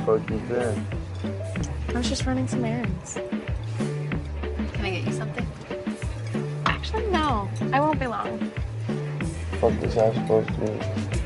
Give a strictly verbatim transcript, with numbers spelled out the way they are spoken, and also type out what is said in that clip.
fuck you been? I was just running some errands. Can I get you something? Actually, no. I won't be long. Fuck is that supposed to be?